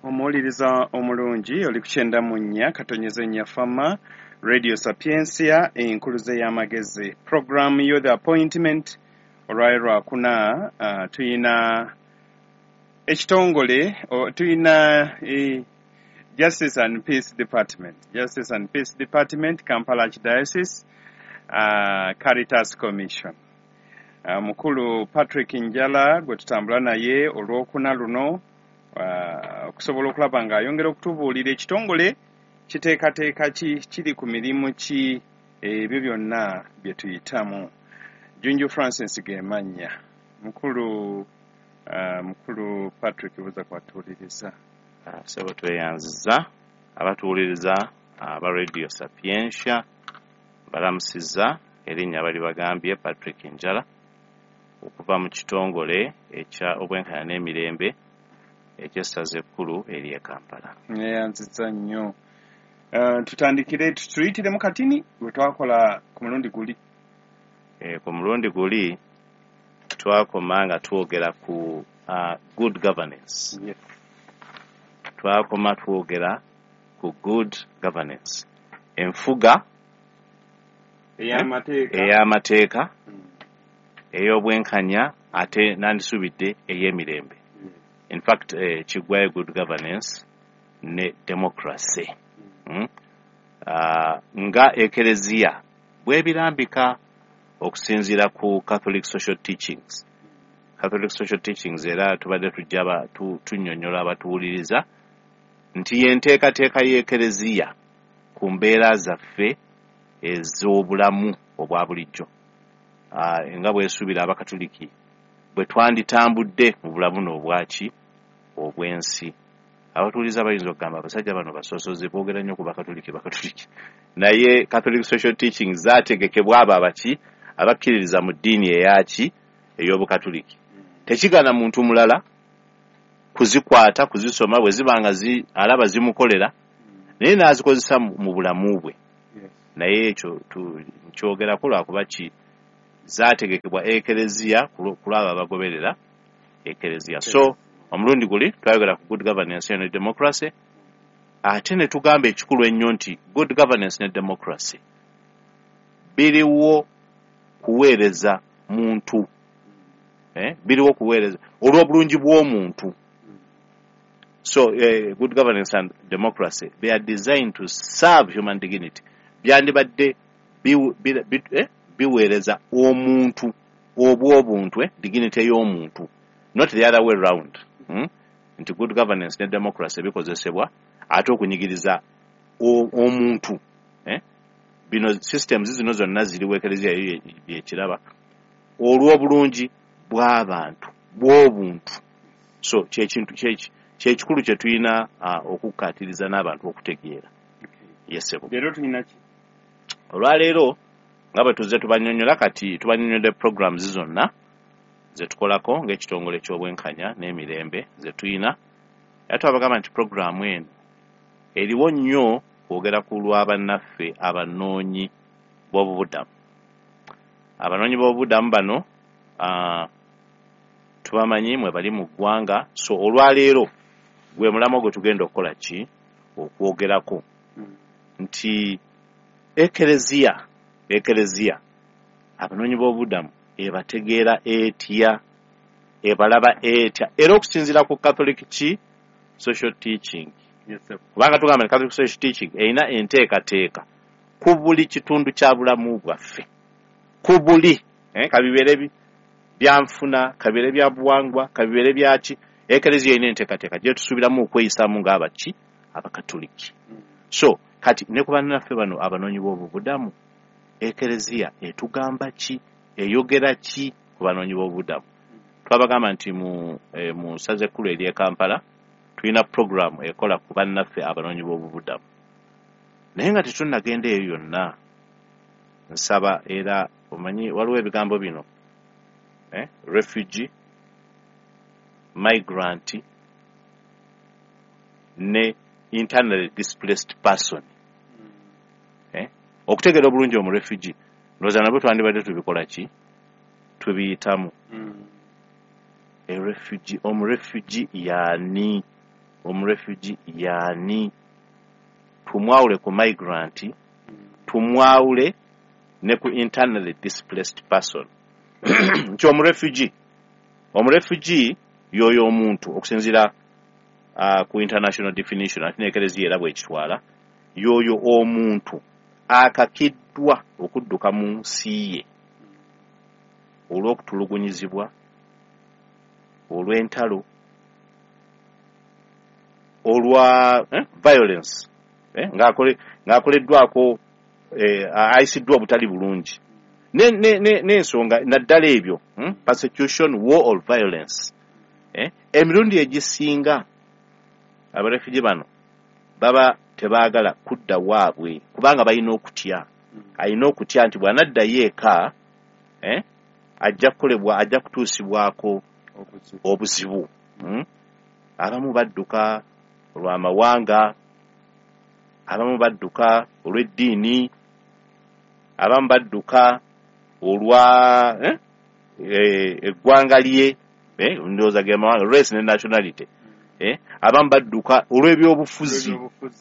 Omuwuliriza omulungi oli ku 94 katonyeza ennya fama Radio Sapiensia enkuluze y'amagezi program yo the appointment olwaleero lwakuna tuyina ekitongole tuyina Justice and Peace Department Kampala Archdiocese Caritas Commission mukulu Patrick Njala gwe tutambula naye olwokuna luno okusobola okulaba nga ayongera okutubuulira ekitongole kiteekateeka ki kiri ku mirimu ki ebyo byonna bye tuyitamu. Junju Francis Gemanya mukulu Patrick buza kwatuuliriza. Sebo tweyanziza abatuuliriza aba Radio Sapiensia balamusiza erinnya bali bagambye Patrick Njala okuva mu kitongole ekya obwenkanya n'emirembe ekyessaza ekkulu eri e Kampala. Neyanziza nnyo. Tutandikire tuyitire mu katini gwe twakola ku mulundi guli. Ku mulundi guli twakoma nga twogera ku good governance. Yes. Twakoma twogera ku good governance. Enfuga ey'amateeka ey'obwenkanya ate nandisubidde ey'emirembe. In fact, chigwaye good governance ne democracy. Nga ekelezia bwebirambika okusinzira ku Catholic social teachings. Catholic social teachings era tubadde tujjaba tunnyonnyola abatuwuliriza nti yenteekateeka y'ekelezia ku mbeera zaffe ez'obulamu obwa bulijjo. Nga bwesuubira abakatoliki bwe twanditambudde mu bulamu n'obwaki obwensi. Abatuuliza bayinza okugamba abasajja bano basosoze boogera nnyo ku bakatoliki. Naye Catholic social teachings zaategekebwa abo abaki abakkiririza mu ddiini eyaki ey'obukatoliki. Tekigana muntu mulala kuzikwata kuzisoma bwe ziba nga alaba zimukolera naye n'azikozesa mu bulamu bwe. Naye ekyo nkyogerako lwakuba ki zaategekebwa ekelezia kulaba abagoberera ekelezia. So omulundi guli twayogera ku good governance ne democracy ate ne tugamba ekikulu ennyo nti good governance ne democracy biriwo kuweereza muntu biriwo kuweereza olw'obulungi bw'omuntu. So good governance and democracy they are designed to serve human dignity. Byandibadde biweereza omuntu obw'obuntu dignity y'omuntu, not the other way around. Nti good governance ne democracy bikozesebwa ate okunyigiriza omuntu. Bino systems zino zonna ziriwo ekelezia byekiraba olw'obulungi bw'abantu bw'obuntu. So kyekikulu kye tulina okukkaatiriza n'abantu okutegeera. Yesebo leero tulina ki olwaleero nga bwe tuzze tubanyonnyola kati tubanyonnyodde programs zonna ze tukolako ng'ekitongole ky'obwenkanya n'emirembe ze tuyina. Era twabagamba nti programu eno eriwo nnyo kwogera ku lw'abannaffe abanoonyi b'obubudamu. Abanoonyi b'obubudamu bano tubamanyi mwe bali mu ggwanga. So olwaleero gwe mulamo gwe tugenda okukola ki okwogerako nti ekelezia abanoonyi b'obubudamu ebategeera etya ebalaba etya era okusinziira ku Catholic social teaching. Kubanga tugamba Catholic social teaching erina enteekateeka ku buli kitundu kya bulamu bwaffe, ku buli kabibeere byanfuna kabibeere bya buwangwa kabibeere byaki ekelezia erina enteekateeka gye tusuubiramu okweyisaamu ng'abaki abakatoliki. So kati ne ku bannaffe bano abanoonyi b'obubudamu ekelezia etugamba ki eyogera ki ku banoonyi b'obubudamu. Twabagamba nti mu ssaza ekkulu eri e Kampala tulina programu ekola ku bannaffe abanoonyi b'obubudamu. Naye nga tetunnagenda eyo yonna nsaba era omanyi waliwo ebigambo bino refugee, migrant ne internally displaced person. Okutegeera obulungi omu refugee ndowooza nabwe twandibadde tubikola ki tubiyitamu. Omu refugee yani omurefugee yani tumwawule ku migrant tumwawule ne ku internally displaced person nti omurefugee yoyo omuntu okusinzira ku international definition ate n'ekereziya era bw'ekitwala yoyo omuntu akakiddwa okudduka mu nsi ye olw'okutulugunyizibwa olw'entalo olwa violence ng'akoleddwako ayisiddwa obutali bulungi n'ensonga naddala ebyo persecution war or violence emirundi egisinga abarefugee bano baba tebaagala kudda waabwe kubanga balina okutya nti bw'anaddayo eka ajja kutuusibwako obuzibu abamu badduka olw'amawanga abamu badduka olw'eddiini abamu badduka olwa eggwanga lye ndowooza ge mawanga race ne nationality abamu badduka olw'ebyobufuzi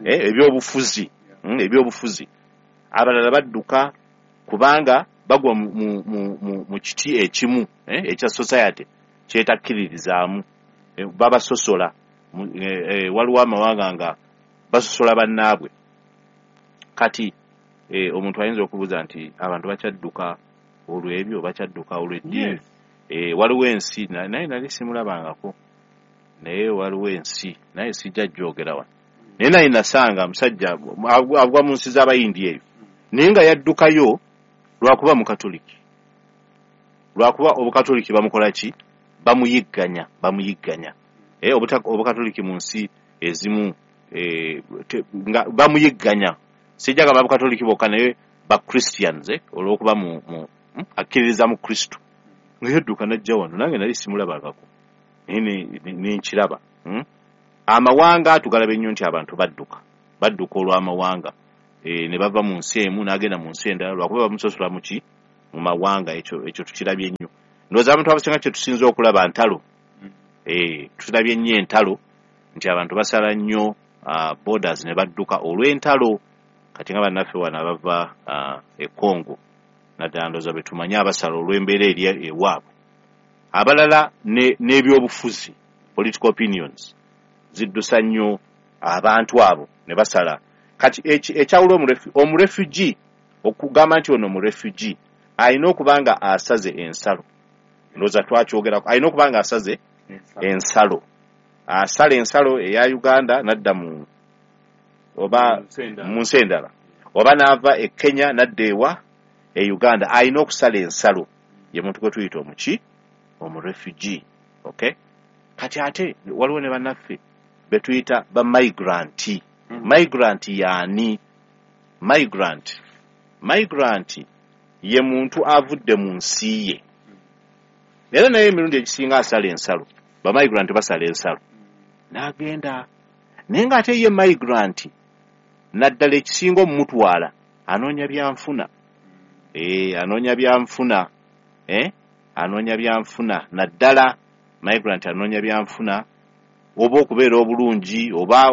ebyobufuzi abalala badduka kubanga bagwa mu kiti ekimu ekya society kyetakkiririzaamu babasosola waliwo amawanga nga basosola bannaabwe kati omuntu ayinza okubuuza nti abantu bakyadduka olw'ebyo bakyadduka olw'eddiini waliwo ensi naye nali simulabangako naye waliwo ensi naye sijja gyogera wano naye naye nasanga musajja agwa mu nsi z'abayindi eyo naye nga yaddukayo lwakuba mukatoliki lwakuba obukatoliki bamukola ki bamuyigganya obukatoliki mu nsi ezimu bamuyigganya sijjaga babukatoliki bokka naye bakristians olw'okuba akkiririza mu kristo nga yadduka najja wano nange nali simulabangako nenkiraba amawanga tugalabe nnyo nti abantu badduka olw'amawanga ne bava mu nsi emu n'agenda mu nsi endala lwakuba bamusosola muki mu mawanga ekyo tukirabye nnyo ndowooza abantu abasinga kye tusinza okulaba ntalo tulabye nnyo entalo nti abantu basala nnyo borders ne badduka olw'entalo kati nga bannaffe wano abava e Congo naddala ndowooza be tumanyi abasala olw'embeera eri ewaabwe abalala n'ebyobufuzi political opinions ziddusa nnyo abantu abo ne basala kati ekyawula omurefugee okugamba nti ono omurefugee alina okuba nga asaze ensalo ndowooza twakyogerako alina okuba nga asaze ensalo asala ensalo eya Uganda nadda mu nsi endala oba n'ava e Kenya nadda ewa e Uganda alina okusala ensalo ye muntu gwe tuyita omurefugee okay kati ate waliwo ne bannaffe betuyita ba migrant yaani migrant ye muntu avudde mu nsi ye era naye emirundi egisinga asala ensalo ba migrant basala ensalo n'agenda naye ng'ate ye migrant naddala ekisinga omumutwala anoonya byanfuna naddala migrant anoonya byanfuna oba okubeera obulungi oba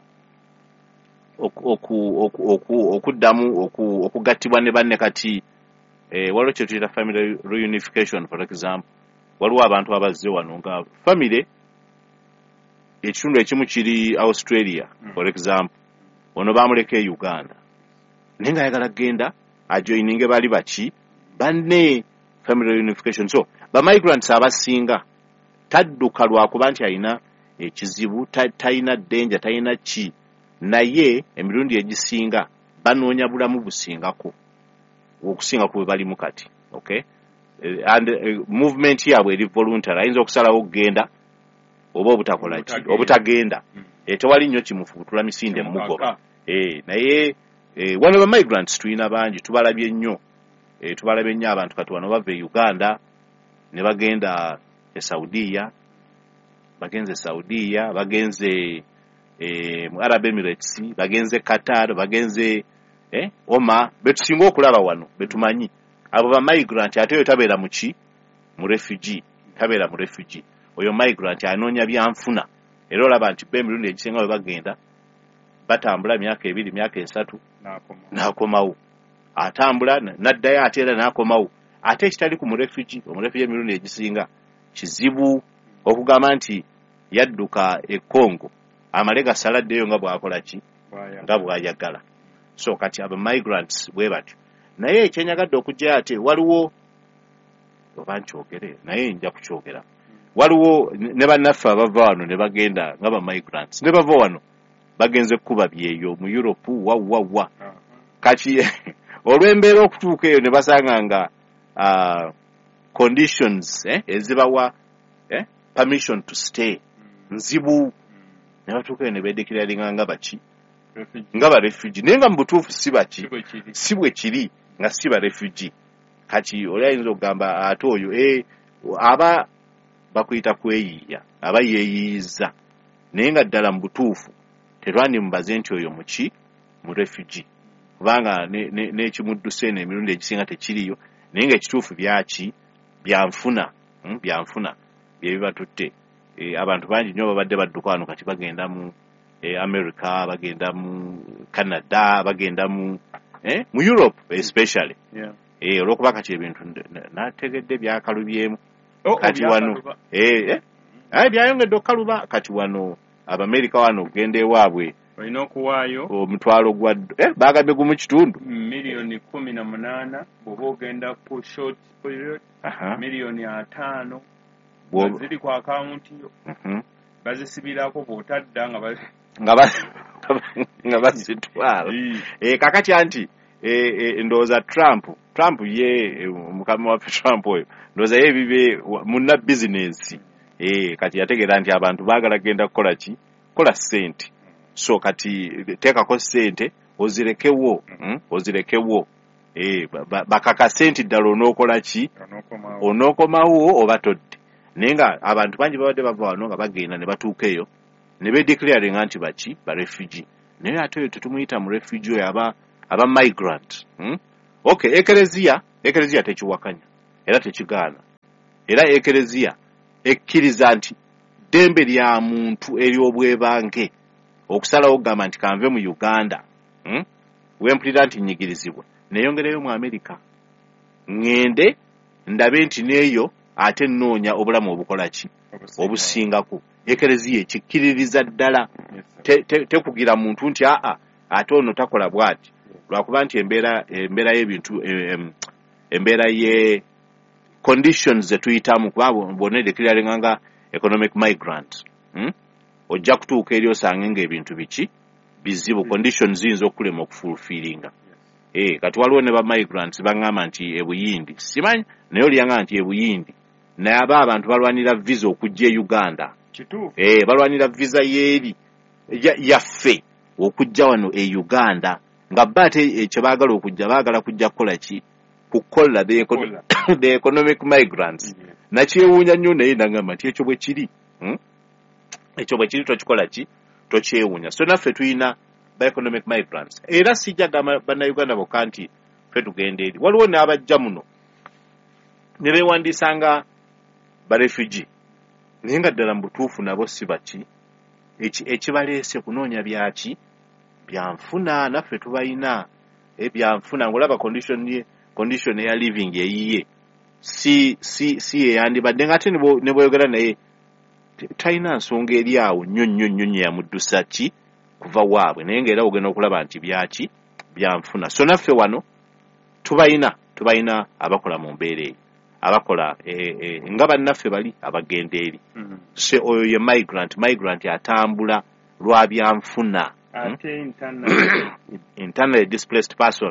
okuddamu okugattibwa ne banne kati waliwo kye tuyita family reunification for example waliwo abantu abazze wano nga family ekitundu ekimu kiri Australia for example ono bamuleka e Uganda naye nga ayagala kgenda ajoininge bali baki banne family reunification so bamigrants abasinga tadduka lwakuba nti alina ekizibu talina ddenja talina ki naye emirundi egisinga banoonya bulamu busingako okusinga ku bwe balimu kati okay and movement yaabwe eri voluntary ayinza okusalawo okugenda oba obutakola ki obutagenda tewali nnyo kimufubutula misinde mugoba naye wano bamigrants tulina bangi tubalabye nnyo abantu kati wano bava e Uganda ne bagenda e Saudiya bagenze mu Arab Emirates bagenze Qatar bagenze Oman betusinga okulaba wano betumanyi abo ba migrant ate yo tabeera mu refugee oyo migrant anoonya byanfuna era olaba nti emirundi egisinga bwe bagenda batambula myaka 2 myaka 3 n'akomawo atambula n'addayo ate era n'akomawo ate ekitali ku refugee emirundi egisinga kizibu okugamba nti yadduka e Congo amale gasaladdeyo nga bw'akola ki nga bw'ayagala. So kati aba migrants bwe batyo naye ekyenyagadde okujja ate waliwo oba nkyogere naye nja kukyogera waliwo ne bannaffe abava wano ne bagenda nga ba migrants ne bava wano bagenze kuba byeyo mu Europe wa kati olw'embeera okutuuka eyo ne basanga nga conditions ezibawa permission to stay nzibu ne batuuka eyo ne beddekiralinga nga baki nga ba refugee naye nga mu butuufu si baki si bwe kiri nga si ba refugee. Kati oli ayinza okugamba ate oyo aba bakuyita kweyiiya aba yeeyiiza naye nga ddala mu butuufu terwandi mubaze nti oyo muki mu refugee kubanga n'ekimudduse n'emirundi egisinga tekiriyo naye nga ekituufu byaki byanfuna bye bibatutte. Abantu bangi nnyo babadde badduka wano kati bagenda mu America bagenda mu Canada bagenda mu Europe especially olwokuba kati ebintu nategedde byakalubyemu kati wano byayongedde okukaluba kati wano Abamerika wano okugenda ewaabwe olina okuwaayo omutwalo gwa bagadde gumu kitundu milioni 18 bw'oba ogenda ku short period milioni 5 ziri ku akawunti yo bazisibirako bw'otadda nga bazitwala kakati anti ndowooza Trump ye mukama waffe Trump oyo ndowooza ye bibe munna bizinensi kati yategeera nti abantu baagala genda kukola ki kola ssente so kati teekako ssente ozirekewo bakakase nti ddala onookola ki onookomawo oba todde naye nga abantu bangi babadde bava wano nga bagenda ne batuuka eyo ne bedeclaringa nti baki ba refugee naye ate oyo tetumuyita mu refugee oyo aba migrant okay ekereziya tekiwakanya era tekigaana era ekereziya ekkiriza nti ddembe lya muntu ery'obwebange okusalawo okugamba nti kanve mu Uganda wempulira nti nyigirizibwa neeyongereyo mu Amerika ngende ndabe nti neeyo ate nnoonya obulamu obukola ki obusingako ekereziya ekikkiririza ddala tekugira muntu nti ate ono takola bw'ati lwakuba nti embeera y'ebintu embeera ye conditions zetuyitamu kuba bonna declaringa nga economic migrant ojja kutuuka eri osange ng'ebintu biki bizibu conditions ziyinza okulema okufulfiringa kati waliwo ne ba migrants baŋŋamba nti ebuyindi simanyi naye olyaŋŋamba nti ebuyindi naye aba abantu balwanira visa okujja e Uganda balwanira visa yeeri yaffe okujja wano e Uganda nga bate kye baagala okujja baagala kujja kukola ki kukola the economic migrants nakyewuunya nnyo naye nagamba nti ekyo bwe kiri tokikola ki tokyewuunya so naffe tuyina ba economic migrants era sijja gamba bannayuganda bokka nti ffe tugenda eri waliwo n'abajja muno ne beewandiisanga ba refugee naye nga ddala mu butuufu nabo si baki ekibaleese kunoonya byaki byanfuna naffe tubayina byanfuna ng'olaba condition eya living eyiye si eyandibadde ng'ate ne bweyogera naye talina nsonga eri awo nnyo yamuddusa ki kuva waabwe naye ng'era ogenda okulaba nti byaki byanfuna so naffe wano tubayina abakola mu mbeera eyo abakola nga bannaffe bali abagenda eri se oyo ye migrant atambula lwa byanfuna internally displaced person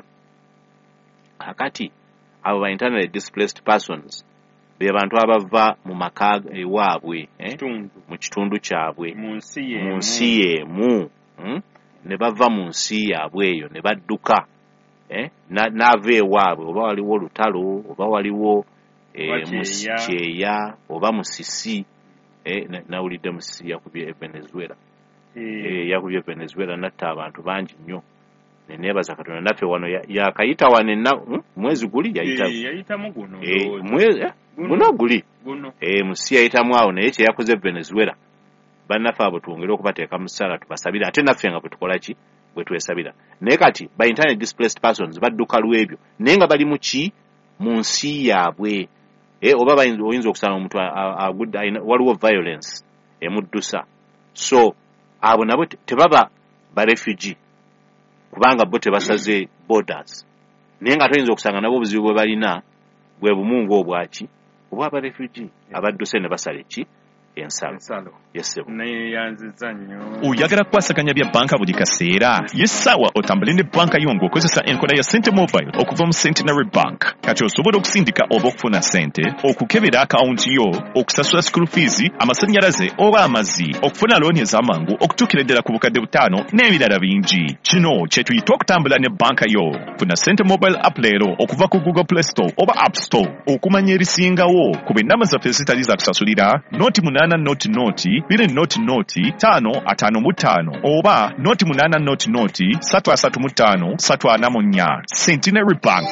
akati abo ba internally displaced persons be bantu abava mu maka ewaabwe mu kitundu kyabwe mu nsi y'emu ne bava mu nsi yaabwe eyo ne badduka n'ava ewaabwe oba waliwo olutalo oba waliwo musikeeya oba musisi nawulidde musisi yakubye Venezuela natta abantu bangi nnyo neneebaza Katonda naffe wano yakayita wano mwezi guli yayitamu guno guli musisi yayitamu awo naye kye yakoze Venezuela bannaffe abo twongere okubateeka mu ssala tubasabira ate naffe nga bwe tukola ki bwe twesabira naye kati ba internet displaced persons badduka lw'ebyo naye nga bali mu ki mu nsi yaabwe oba oyinza okusanga omuntu waliwo violence emuddusa so abo nabo tebaba ba refugee kubanga bo tebasaze borders naye nga toyinza okusanga nabo obuzibu bwe balina bwe bumu ng'obwaki obwaba refugee abadduse ne basala eki ensalo neyanziza nnyo oyagala kukwasaganya bya banka buli kaseera yessaawa otambule ne banka yo ng'okozesa enkola ya sente mobile okuva mu Centenary Bank kati osobola okusindika oba okufuna sente okukebera akawunti yo okusasula school fees amasannyalaze oba amazzi okufuna looni ez'amangu okutuukira ddala ku bukadde 5 n'ebirala bingi kino kye tuyita okutambula ne banka yo funa sente mobile app leero okuva ku Google Play Store oba App Store okumanya erisingawo ku b'ennamba zaffe zitali za kusasulira noti 8 noti 2 noti 555 oba noti 8 noti 335 344 Centenary Bank.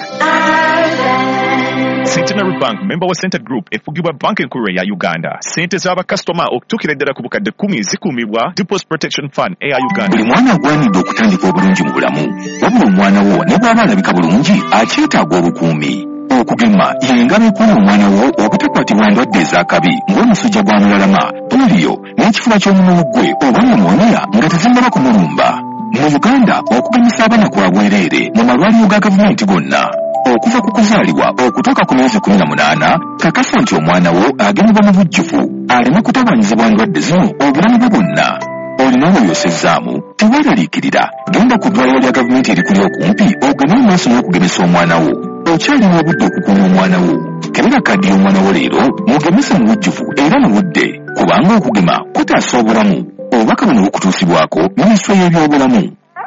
Centenary Bank member wa Center Group efugibwa banka enkulu ya Uganda. Sente z'abakasitoma okutuukira ddala ku bukadde 10 zikuumibwa Deposit Protection Fund eya Uganda. Buli mwana agwanidde okutandika obulungi mu bulamu wabula omwana wo ne bw'aba alabika bulungi akyetaaga obukuumi. Okugema y'engalo ekulu omwana wo obutakwatibwa ndwadde ez'akabi ng'omusujja gwa mulalama polio n'ekifuba ky'omunwe gwe oba pneumonia nga tezinnaba kumulumba. Mu Uganda okugemesa abaana kwa bwereere mu malwaliro ga gavumenti gonna okuva ku kuzaalibwa okutuuka ku myezi 18 kakasa nti omwana wo agemebwa mu bujjuvu aleme kutawaanyizibwa ndwadde zino obulamu bwe bwonna. Olina bw'oyosezzaamu teweeraliikirira genda ku ddwaliro lya gavumenti erikuli okumpi ogeme mu maaso n'okugemesa omwana wo. Okyalina obudde okukuuma omwana wo. Kebera kaddi y'omwana wo leero mugemese mu bujjuvu era mu budde kubanga okugema kutaasa obulamu. Obubaka buno bukutuusibwako minisitule y'ebyobulamu.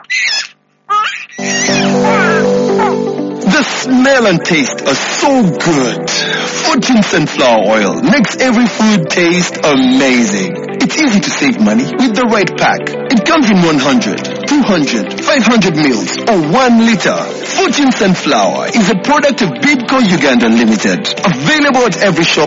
The smell and taste are so good. Fortune Sunflower Oil makes every food taste amazing. It's easy to save money with the right pack. It comes in 100, 200, 500 mils or 1 liter. Fortune Sunflower is a product of Bidco Uganda Limited. Available at every shop